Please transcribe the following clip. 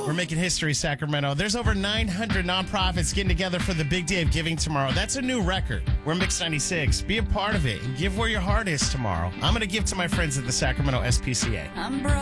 We're making history, Sacramento. There's over 900 nonprofits getting together for the big day of giving tomorrow. That's a new record. We're Mix 96. Be a part of it and give where your heart is tomorrow. I'm going to give to my friends at the Sacramento SPCA. I'm broke.